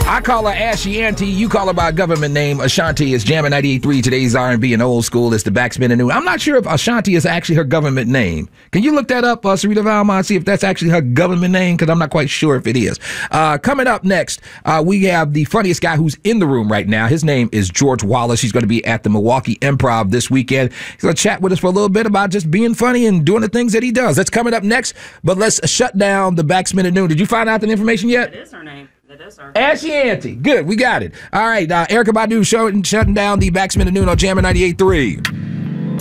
I call her Ashy Auntie. You call her by government name. Ashanti is jamming 98.3. Today's R&B and old school. It's the Backspin New. I'm not sure if Ashanti is actually her government name. Can you look that up, Sarita Valmont, see if that's actually her government name? Because I'm not quite sure if it is. Coming up next, we have the funniest guy who's in the room right now. His name is George Wallace. He's going to be at the Milwaukee Improv this weekend. He's going to chat with us for a little bit about just being funny and doing the things that he does. That's coming up next. But let's shut down the Backspin at Noon. Did you find out the information yet? It is her name. It is her. Ashy Auntie. Good. We got it. All right. Erykah Badu shutting down the Backspin at Noon on Jammin' 98.3.